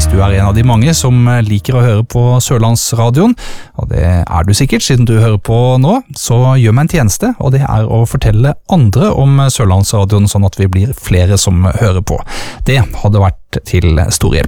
du en av de mange som liker å høre på Sørlandsradioen, og det du sikkert siden du hører på nå, så gjør meg en tjeneste, og det å fortelle andre om Sørlandsradioen sånn at vi blir flere som hører på. Det hadde vært til stor hjelp.